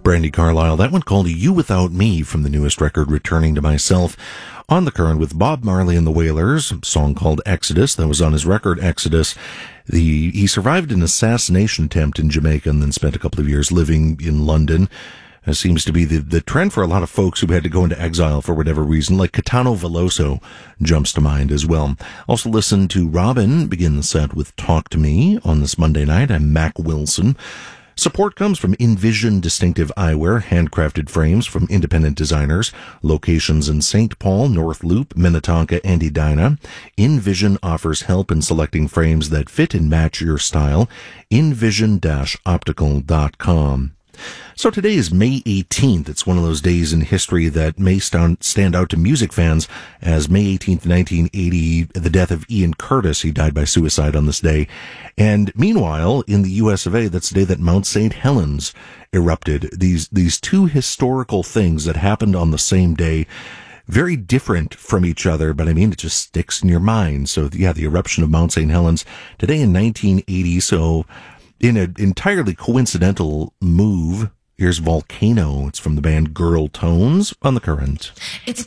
Brandi Carlile. That one called You Without Me from the newest record, Returning to Myself. On the Current with Bob Marley and the Wailers, a song called Exodus. That was on his record, Exodus. He survived an assassination attempt in Jamaica and then spent a couple of years living in London. It seems to be the trend for a lot of folks who had to go into exile for whatever reason, like Caetano Veloso jumps to mind as well. Also listen to Robin begin the set with Talk to Me on this Monday night. I'm Mac Wilson. Support comes from Envision Distinctive Eyewear, handcrafted frames from independent designers, locations in St. Paul, North Loop, Minnetonka, and Edina. Envision offers help in selecting frames that fit and match your style. Envision-optical.com. So today is May 18th. It's one of those days in history that may stand out to music fans as May 18th, 1980, the death of Ian Curtis. He died by suicide on this day. And meanwhile, in the US of A, that's the day that Mount St. Helens erupted. These two historical things that happened on the same day, very different from each other, but I mean, it just sticks in your mind. So yeah, the eruption of Mount St. Helens today in 1980. So in an entirely coincidental move, here's Volcano. It's from the band Girl Tones on the Current. It's